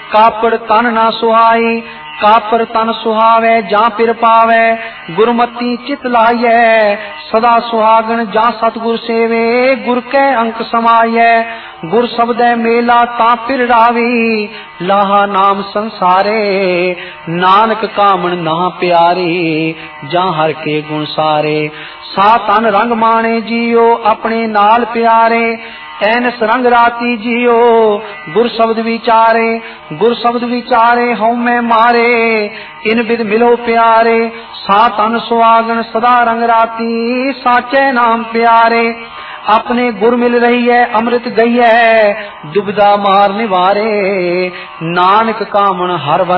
कापड़ तन ना सुहाई, कापर तन सुहावे जा पिर पावे, गुरमती चित लाइए सदा सुहागन जा सतगुर सेवे, गुर के अंक समाये, गुर शब्द मेला ता पिर रावी, लाहा नाम संसारे, नानक कामन ना प्यारी, जा हर के गुण सारे, सा तन रंग माने जियो अपने नाल प्यारे, ऐनस रंग राती जियो गुर शब्द विचारे, गुर शब्द विचारे हूं मैं मारे, इन बिद मिलो प्यारे, सा तन सुहागन सदा रंग राती, साचे नाम प्यारे, अपने गुर मिल रही है अमृत गई है, दुबदा मार निवारे, नानक कामन हर